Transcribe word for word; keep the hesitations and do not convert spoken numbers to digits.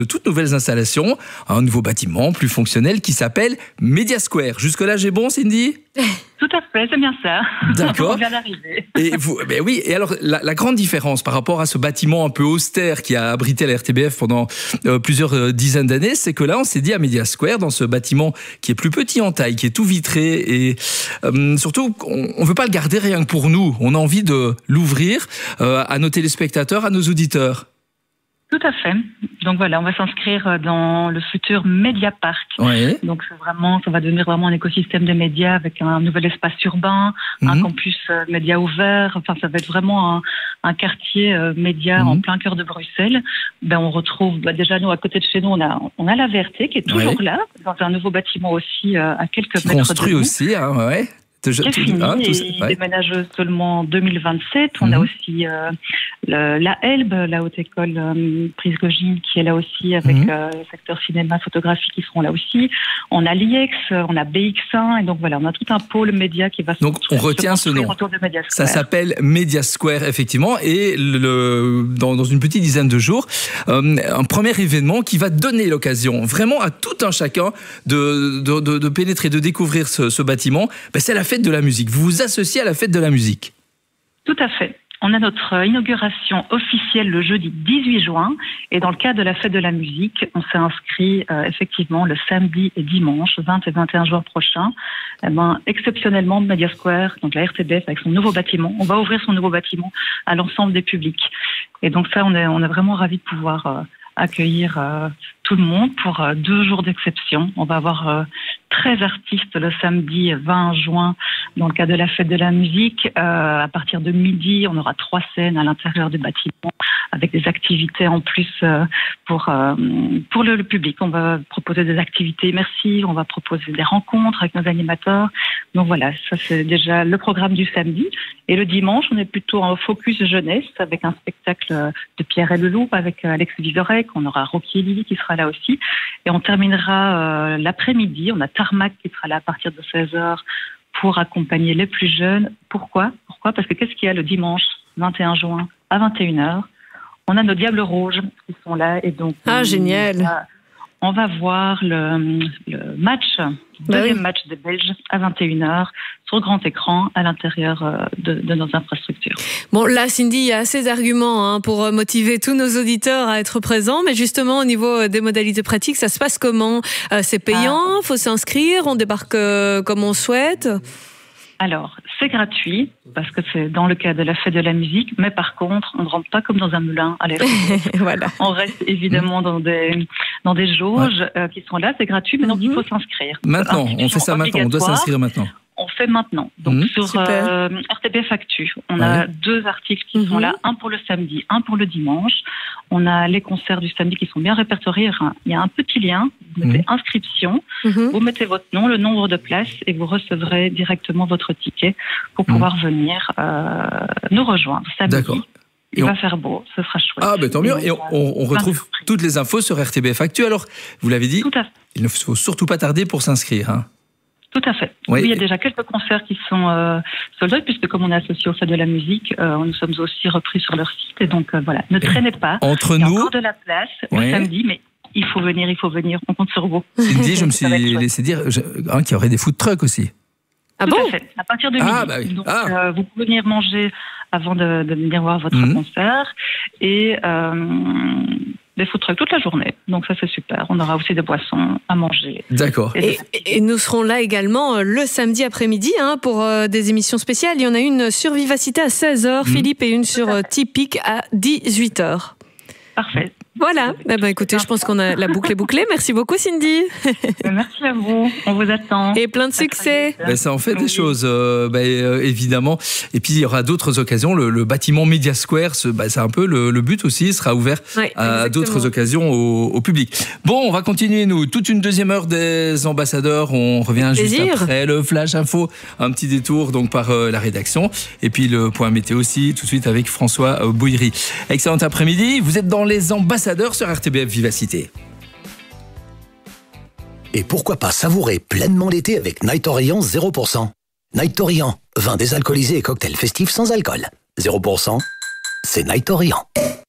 de toutes nouvelles installations, un nouveau bâtiment plus fonctionnel qui s'appelle Media Square. Jusque-là, j'ai bon, Cindy ? Tout à fait, c'est bien ça. D'accord. On vient d'arriver. Et vous, ben oui. Et alors, la, la grande différence par rapport à ce bâtiment un peu austère qui a abrité la R T B F pendant euh, plusieurs euh, dizaines d'années, c'est que là, on s'est dit à Media Square, dans ce bâtiment qui est plus petit en taille, qui est tout vitré, et euh, surtout, on ne veut pas le garder rien que pour nous. On a envie de l'ouvrir euh, à nos téléspectateurs, à nos auditeurs. Tout à fait. Donc voilà, on va s'inscrire dans le futur Media Park. Ouais. Donc c'est vraiment, ça va devenir vraiment un écosystème de médias avec un nouvel espace urbain, mmh. un campus euh, média ouvert. Enfin, ça va être vraiment un, un quartier euh, média mmh. en plein cœur de Bruxelles. Ben on retrouve bah, déjà nous à côté de chez nous, on a on a la V R T qui est toujours ouais. là dans un nouveau bâtiment aussi euh, à quelques qui mètres construit de nous. aussi, hein, ouais. Qui est fini ah, tout, et ouais. déménage seulement en deux mille vingt-sept. On mm-hmm. a aussi euh, le, la Elbe, la haute école euh, Prisgogine, qui est là aussi avec mm-hmm. euh, le secteur cinéma, photographie qui seront là aussi. On a l'I X, on a B X un et donc voilà, on a tout un pôle média qui va se Donc on retient ce nom. Ça s'appelle Media Square effectivement et le, dans, dans une petite dizaine de jours, euh, un premier événement qui va donner l'occasion vraiment à tout un chacun de, de, de, de pénétrer, de découvrir ce, ce bâtiment. Ben, c'est la fête de la musique. Vous vous associez à la fête de la musique. Tout à fait. On a notre inauguration officielle le jeudi dix-huit juin et dans le cadre de la fête de la musique, on s'est inscrit euh, effectivement le samedi et dimanche, vingt et vingt et un juin prochain. Eh ben, exceptionnellement, Media Square, donc la R T B F avec son nouveau bâtiment, on va ouvrir son nouveau bâtiment à l'ensemble des publics. Et donc ça, on est, on est vraiment ravis de pouvoir euh, accueillir euh, tout le monde pour euh, deux jours d'exception. On va avoir euh, treize artistes le samedi vingt juin dans le cadre de la fête de la musique. Euh, à partir de midi, on aura trois scènes à l'intérieur du bâtiment avec des activités en plus euh, pour euh, pour le, le public. On va proposer des activités immersives, on va proposer des rencontres avec nos animateurs. Donc voilà, ça c'est déjà le programme du samedi. Et le dimanche, on est plutôt en focus jeunesse avec un spectacle de Pierre et le Loup avec Alex Vizorek. On aura Rocky et Lily qui sera là aussi. Et on terminera euh, l'après-midi. On a Tarmac qui sera là à partir de seize heures pour accompagner les plus jeunes. Pourquoi Pourquoi Parce que qu'est-ce qu'il y a le dimanche vingt et un juin à vingt et une heures? On a nos Diables Rouges qui sont là. Et donc, ah, on, génial. On va, on va voir le, le match, le deuxième oui. match des Belges à vingt et une heures sur grand écran à l'intérieur de, de nos infrastructures. Bon, là, Cindy, il y a assez d'arguments hein, pour motiver tous nos auditeurs à être présents, mais justement, au niveau des modalités pratiques, ça se passe comment? euh, C'est payant, il ah. faut s'inscrire, on débarque euh, comme on souhaite? Alors, c'est gratuit, parce que c'est dans le cadre de la fête de la musique, mais par contre, on ne rentre pas comme dans un moulin à l'air. Voilà. On reste évidemment dans des, dans des jauges ouais. euh, qui sont là, c'est gratuit, mais donc mm-hmm. il faut s'inscrire. Maintenant, on fait ça maintenant, on doit s'inscrire maintenant. On fait maintenant. Donc mmh, sur euh, R T B F Actu, on ouais. a deux articles qui mmh. sont là, un pour le samedi, un pour le dimanche. On a les concerts du samedi qui sont bien répertoriés. Il y a un petit lien, vous mettez mmh. inscription, mmh. vous mettez votre nom, le nombre de places et vous recevrez directement votre ticket pour pouvoir mmh. venir euh, nous rejoindre samedi. D'accord. Il et va on... faire beau, ce sera chouette. Ah ben tant mieux. Et, et on, on, on retrouve toutes les infos sur R T B F Actu. Alors, vous l'avez dit, tout à fait. Il ne faut surtout pas tarder pour s'inscrire. Hein. Tout à fait. Oui. Oui, il y a déjà quelques concerts qui sont euh, soldés, puisque comme on est associé au Fête de la musique, euh, nous sommes aussi repris sur leur site. Et donc euh, voilà, ne traînez pas. Entre il y a nous, encore de la place ouais. le samedi, mais il faut venir, il faut venir. On compte sur vous. Cindy, je me suis laissé dire je, hein, qu'il y aurait des food trucks aussi. Ah bon? Tout à fait. À partir de midi. Ah, bah oui. Donc, ah. euh, vous pouvez venir manger avant de, de venir voir votre mmh. concert. Et euh, des food trucks toute la journée. Donc ça, c'est super. On aura aussi des boissons à manger. D'accord. Et, et, et nous serons là également le samedi après-midi hein, pour euh, des émissions spéciales. Il y en a une sur Vivacité à seize heures, mmh. Philippe, et une sur euh, Typique à dix-huit heures. Parfait. Voilà. Eh ben, écoutez, je pense qu'on a la boucle est bouclée. Merci beaucoup, Cindy. Merci à vous. On vous attend. Et plein de succès. Ben, ça en fait des oui. choses, euh, ben, euh, évidemment. Et puis, il y aura d'autres occasions. Le, le bâtiment Media Square, ce, ben, c'est un peu le, le but aussi. Il sera ouvert oui, à d'autres occasions au, au public. Bon, on va continuer, nous. Toute une deuxième heure des ambassadeurs. On revient juste Plaisir. après le Flash Info. Un petit détour donc par euh, la rédaction. Et puis, le point météo aussi, tout de suite avec François euh, Bouillery. Excellent après-midi. Vous êtes dans les ambassadeurs sur R T B F Vivacité. Et pourquoi pas savourer pleinement l'été avec Night Orient zéro pour cent. Night Orient, vin désalcoolisé et cocktail festif sans alcool. zéro pour cent, c'est Night Orient.